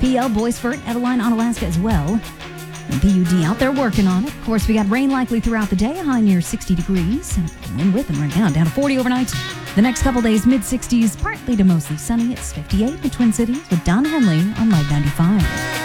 PL, Boisfort, Eveline, Onalaska as well. And PUD out there working on it. Of course, we got rain likely throughout the day, a high near 60 degrees. And wind with them right now, down to 40 overnight. The next couple days, mid-60s, partly to mostly sunny. It's 58 in the Twin Cities with Don Henley on Live 95.